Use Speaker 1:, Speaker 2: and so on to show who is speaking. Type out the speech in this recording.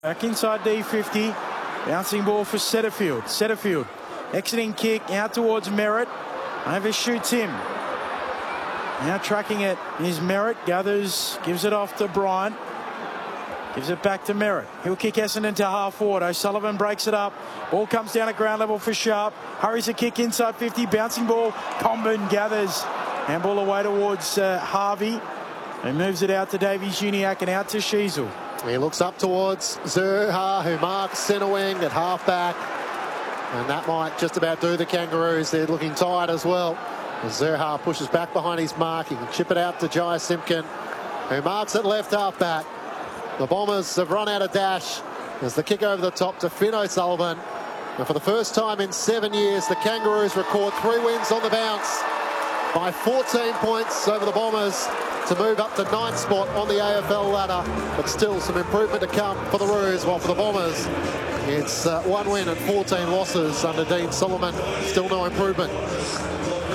Speaker 1: Back inside D50. Bouncing ball for Setterfield. Setterfield. Exiting kick out towards Merritt. Overshoots him. Now tracking it is Merritt. Gathers. Gives it off to Bryant. Gives it back to Merritt. He'll kick Essendon to half forward. O'Sullivan breaks it up. Ball comes down at ground level for Sharp. Hurries a kick inside 50. Bouncing ball. Comben gathers. Handball away towards Harvey. And moves it out to Davies-Uniacke and out to Sheezel.
Speaker 2: He looks up towards Zurhaar, who marks centre wing at half back. And that might just about do the Kangaroos. They're looking tired as well. As Zurhaar pushes back behind his mark. He can chip it out to Jai Simpkin, who marks at left half back. The Bombers have run out of dash as the kick over the top to Finn O'Sullivan. And for the first time in 7 years, the Kangaroos record 3 wins on the bounce by 14 points over the Bombers to move up to 9th spot on the AFL ladder. But still some improvement to come for the Roos, while for the Bombers, it's 1 win and 14 losses under Dean Solomon. Still no improvement.